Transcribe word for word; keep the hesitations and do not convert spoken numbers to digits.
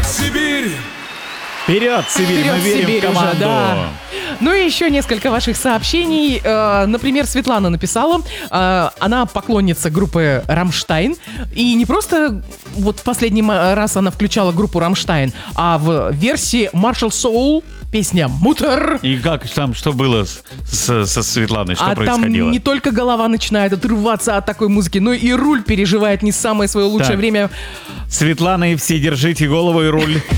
Сибирь! Вперед, Сибирь, Вперед, мы верим Сибирь в команду. уже, да. Ну и еще несколько ваших сообщений. Э, Например, Светлана написала, э, она поклонница группы «Рамштайн». И не просто вот в последний ма- раз она включала группу «Рамштайн», а в версии Marshall Soul песня «Мутер». И как там, что было с- с- со Светланой, что а происходило? там не только голова начинает отрываться от такой музыки, но и руль переживает не самое свое лучшее Так. время. Светлана и все, держите голову и руль.